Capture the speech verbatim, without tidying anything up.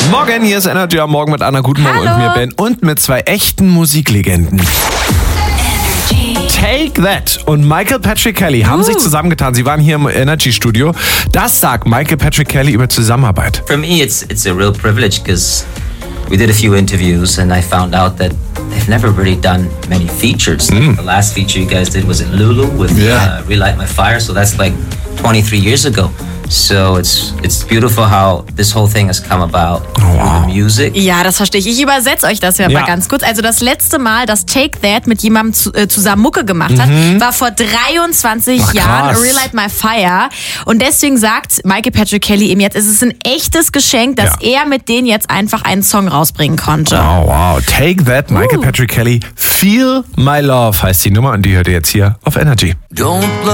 Morgen, hier ist Energy am Morgen mit Anna. Guten Morgen. Hallo. Und mir Ben und mit zwei echten Musiklegenden. Take That und Michael Patrick Kelly haben Uh. sich zusammengetan. Sie waren hier im Energy Studio. Das sagt Michael Patrick Kelly über Zusammenarbeit. For me, it's it's a real privilege because we did a few interviews and I found out that they've never really done many features. Mm. The last feature you guys did was in Lulu with Yeah. uh, Relight My Fire, so that's like twenty-three years ago. So it's it's beautiful how this whole thing has come about through the music. Ja, das verstehe ich. Ich übersetze euch das ja, Ja. mal ganz kurz. Also das letzte Mal, dass Take That mit jemandem zu, äh, zusammen Mucke gemacht hat, war vor dreiundzwanzig Ach, Jahren, krass. Relight My Fire. Und deswegen sagt Michael Patrick Kelly ihm jetzt, es ist ein echtes Geschenk, dass Ja. er mit denen jetzt einfach einen Song rausbringen konnte. Oh, wow. Take That, Michael Uh. Patrick Kelly. Feel My Love heißt die Nummer und die hört ihr jetzt hier auf Energy. Don't